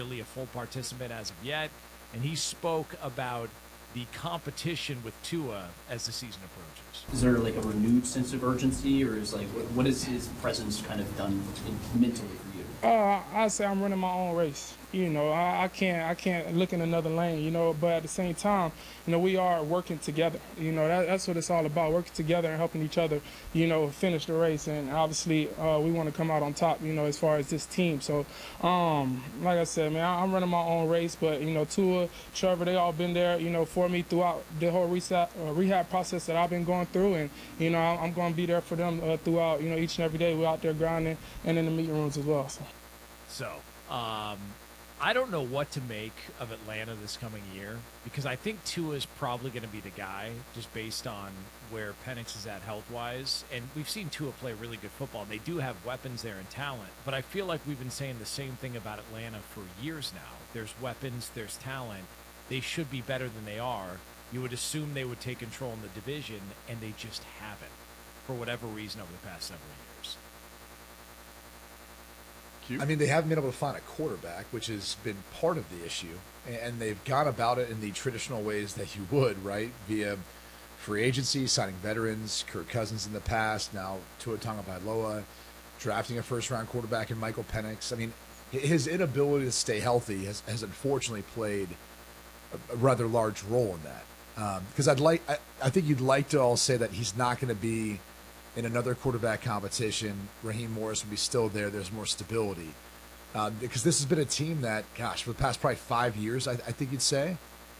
really a full participant as of yet, and he spoke about the competition with Tua as the season approaches. Is there like a renewed sense of urgency, or is like what has his presence kind of done mentally for you? I say I'm running my own race. I can't look in another lane. But at the same time, we are working together. That's what it's all about, working together and helping each other. Finish the race, and obviously we want to come out on top. As far as this team. So, like I said, man, I'm running my own race. But Tua, Trevor, they all been there. For me throughout the whole rehab process that I've been going through, and I'm going to be there for them throughout. Each and every day we're out there grinding and in the meeting rooms as well. So, I don't know what to make of Atlanta this coming year because I think Tua is probably going to be the guy just based on where Penix is at health-wise. And we've seen Tua play really good football. They do have weapons there and talent. But I feel like we've been saying the same thing about Atlanta for years now. There's weapons, there's talent. They should be better than they are. You would assume they would take control in the division, and they just haven't for whatever reason over the past several years. I mean, they haven't been able to find a quarterback, which has been part of the issue. And they've gone about it in the traditional ways that you would, right? Via free agency, signing veterans, Kirk Cousins in the past, now Tua Tagovailoa, drafting a first-round quarterback in Michael Penix. I mean, his inability to stay healthy has unfortunately played a rather large role in that. Because I think you'd like to all say that he's not going to be in another quarterback competition. Raheem Morris would be still there. There's more stability. Because this has been a team that, gosh, for the past probably 5 years, I think you'd say,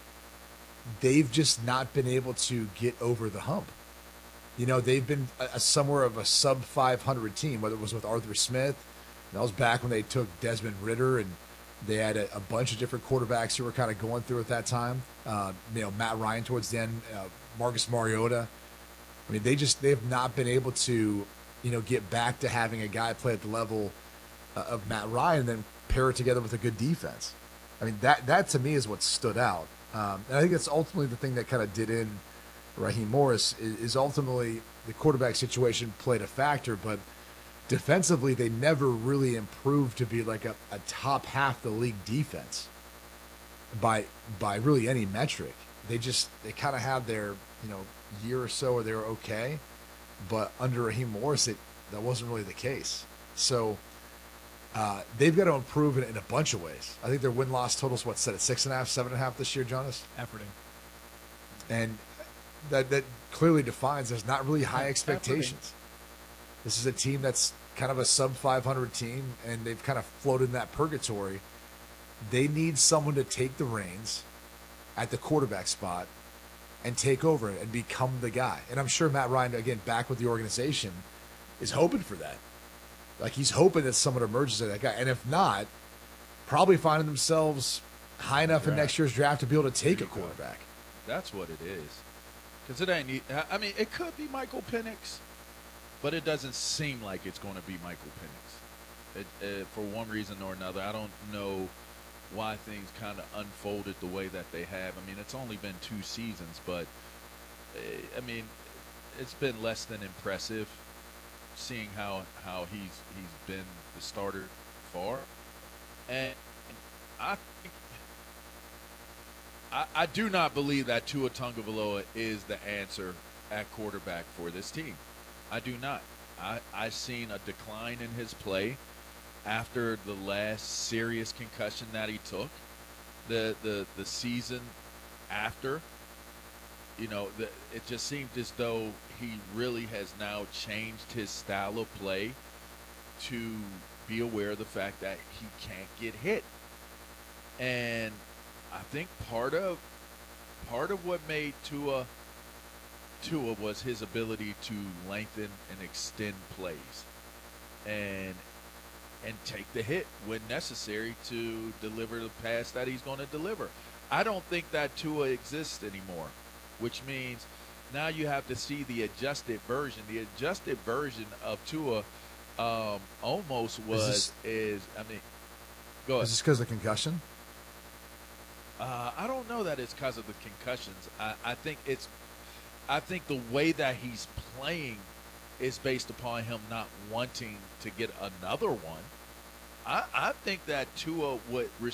they've just not been able to get over the hump. They've been somewhere of a sub-500 team, whether it was with Arthur Smith. That was back when they took Desmond Ridder, and they had a bunch of different quarterbacks who were kind of going through at that time. Matt Ryan towards the end, Marcus Mariota. I mean, they have not been able to, get back to having a guy play at the level of Matt Ryan and then pair it together with a good defense. I mean, that to me is what stood out. And I think that's ultimately the thing that kind of did in Raheem Morris is ultimately the quarterback situation played a factor, but defensively they never really improved to be like a top half the league defense by really any metric. They kind of had their, year or so where they were okay, but under Raheem Morris, that wasn't really the case. So they've got to improve in a bunch of ways. I think their win-loss total's set at 6.5, 7.5 this year, Jonas? Efforting. And that clearly defines there's not really high expectations. This is a team that's kind of a sub-500 team, and they've kind of floated in that purgatory. They need someone to take the reins at the quarterback spot and take over it and become the guy. And I'm sure Matt Ryan, again, back with the organization, is hoping for that. Like, he's hoping that someone emerges as that guy. And if not, probably finding themselves high enough in next year's draft to be able to take a quarterback. That's what it is. Because it ain't – I mean, it could be Michael Penix, but it doesn't seem like it's going to be Michael Penix. For one reason or another, I don't know – why things kind of unfolded the way that they have. I mean, it's only been 2 seasons, but, I mean, it's been less than impressive seeing how he's been the starter far. And I do not believe that Tua Tagovailoa is the answer at quarterback for this team. I do not. I've seen a decline in his play after the last serious concussion that he took, the season after, it just seemed as though he really has now changed his style of play to be aware of the fact that he can't get hit. And I think part of what made Tua was his ability to lengthen and extend plays and take the hit when necessary to deliver the pass that he's going to deliver. I don't think that Tua exists anymore, which means now you have to see the adjusted version. The adjusted version of Tua almost go ahead. Is this because of the concussion? I don't know that it's because of the concussions. I think the way that he's playing is based upon him not wanting to get another one. I think that Tua would